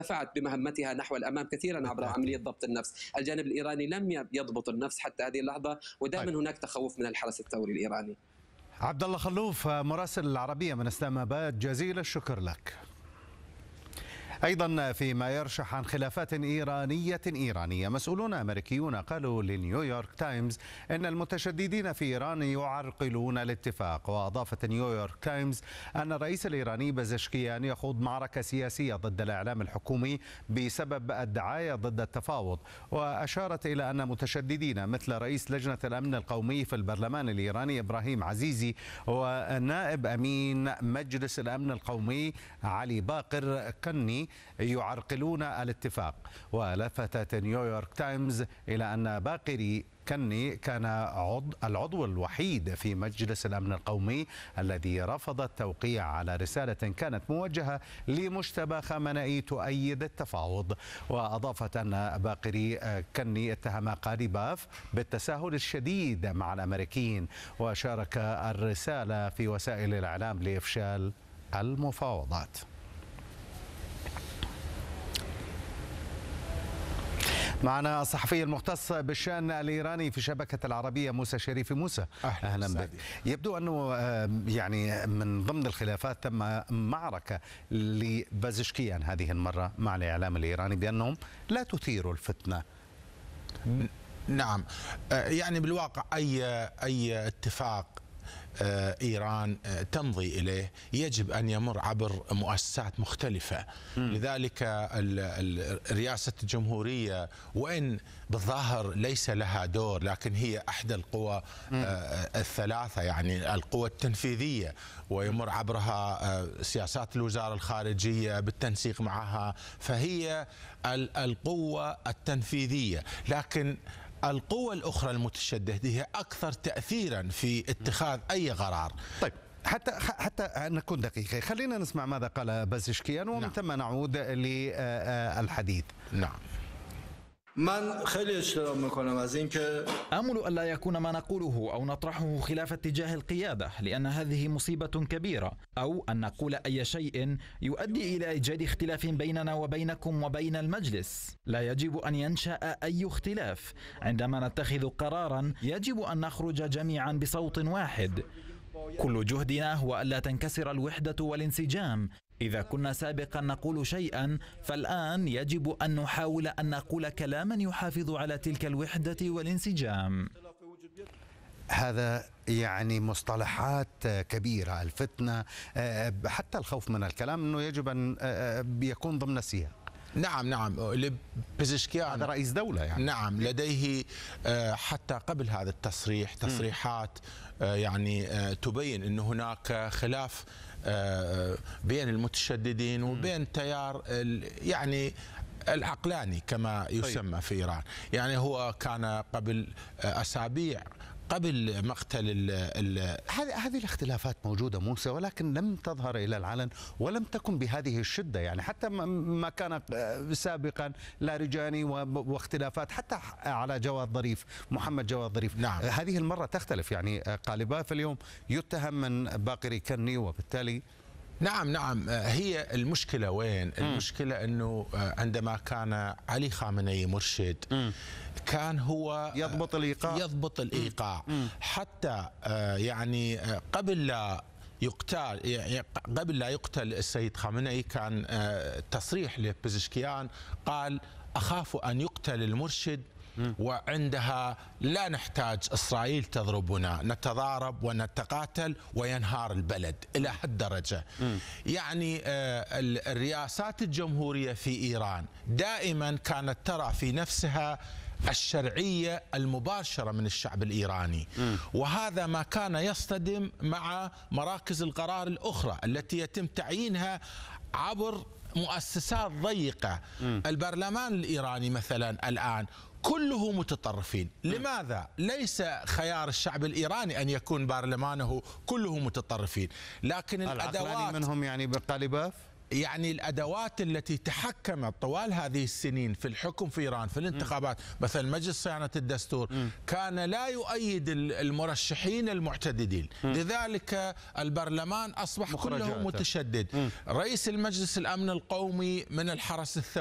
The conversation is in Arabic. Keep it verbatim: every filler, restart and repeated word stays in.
دفعت بمهمتها نحو الأمام كثيرا عبر عملية ضبط النفس. الجانب الإيراني لم يضبط النفس حتى هذه اللحظة، ودائما هناك تخوف من الحرس الثوري الإيراني. عبد الله خلوف مراسل العربية من اسلام اباد، جزيل الشكر لك. أيضا فيما يرشح عن خلافات إيرانية إيرانية، مسؤولون أمريكيون قالوا لنيويورك تايمز أن المتشددين في إيران يعرقلون الاتفاق. وأضافت نيويورك تايمز أن الرئيس الإيراني بزشكيان يخوض معركة سياسية ضد الإعلام الحكومي بسبب الدعاية ضد التفاوض. وأشارت إلى أن متشددين مثل رئيس لجنة الأمن القومي في البرلمان الإيراني إبراهيم عزيزي ونائب أمين مجلس الأمن القومي علي باقر كني يعرقلون الاتفاق. ولفتت نيويورك تايمز إلى أن باقري كني كان عضو العضو الوحيد في مجلس الأمن القومي الذي رفض التوقيع على رسالة كانت موجهة لمجتبى خامنئي تؤيد التفاوض. وأضافت أن باقري كني اتهم قاريباف بالتساهل الشديد مع الأمريكيين، وشارك الرسالة في وسائل الإعلام لإفشال المفاوضات. معنا الصحفي المختص بالشأن الإيراني في شبكة العربية موسى شريف. موسى أهلا, أهلا بك. يبدو أنه يعني من ضمن الخلافات تم معركة لبازشكيان هذه المرة مع الإعلام الإيراني بأنهم لا تثيروا الفتنة. نعم، يعني بالواقع أي أي اتفاق إيران تمضي إليه يجب أن يمر عبر مؤسسات مختلفة. م. لذلك رئاسة الجمهورية وإن بالظاهر ليس لها دور، لكن هي أحدى القوى م. الثلاثة، يعني القوى التنفيذية، ويمر عبرها سياسات الوزارة الخارجية بالتنسيق معها، فهي القوة التنفيذية. لكن القوى الأخرى المتشددة هي أكثر تأثيرا في اتخاذ أي قرار. طيب حتى حتى نكون دقيقة، خلينا نسمع ماذا قال بازشكيان ومن نعم. ثم نعود للحديث. نعم. من خیلی اشتباه میکنم از اینکه آمل ألا يكون ما نقوله أو نطرحه خلاف اتجاه القيادة، لأن هذه مصيبة كبيرة، أو أن نقول أي شيء يؤدي إلى إيجاد اختلاف بيننا وبينكم وبين المجلس. لا يجب أن ينشأ أي اختلاف. عندما نتخذ قرارا يجب أن نخرج جميعا بصوت واحد. كل جهدنا هو ألا تنكسر الوحدة والانسجام. إذا كنا سابقا نقول شيئا، فالآن يجب أن نحاول أن نقول كلاما يحافظ على تلك الوحدة والانسجام. هذا يعني مصطلحات كبيرة، الفتنة، حتى الخوف من الكلام أنه يجب أن يكون ضمن السياق. نعم نعم بازشكيان هذا رئيس دولة يعني. نعم، لديه حتى قبل هذا التصريح تصريحات يعني تبين أن هناك خلاف بين المتشددين وبين تيار يعني العقلاني كما يسمى في إيران. يعني هو كان قبل أسابيع قبل مقتل هذه هذه الاختلافات موجودة موسى، ولكن لم تظهر إلى العلن ولم تكن بهذه الشدة. يعني حتى ما كان سابقا لارجاني واختلافات حتى على جواد ظريف، محمد جواد ظريف. نعم. هذه المرة تختلف، يعني قالباف اليوم يتهم من باقري كني، وبالتالي نعم نعم هي المشكلة وين؟ المشكلة أنه عندما كان علي خامنئي مرشد م. كان هو يضبط الإيقاع يضبط الإيقاع م. حتى يعني قبل لا يقتل قبل لا يقتل السيد خامنئي كان تصريح لبازشكيان قال: أخاف أن يقتل المرشد وعندها لا نحتاج إسرائيل تضربنا، نتضارب ونتقاتل وينهار البلد إلى حد درجة. م. يعني الرئاسات الجمهورية في إيران دائما كانت ترى في نفسها الشرعية المباشرة من الشعب الإيراني، م. وهذا ما كان يصطدم مع مراكز القرار الأخرى التي يتم تعيينها عبر مؤسسات ضيقة. م. البرلمان الإيراني مثلا الآن كله متطرفين. لماذا؟ ليس خيار الشعب الإيراني أن يكون برلمانه كله متطرفين، لكن الأدوات منهم يعني بقالباف يعني الأدوات التي تحكمت طوال هذه السنين في الحكم في إيران في الانتخابات، مثل مجلس صيانة الدستور كان لا يؤيد المرشحين المعتدلين، لذلك البرلمان أصبح كله متشدد. رئيس المجلس الأمن القومي من الحرس الثوري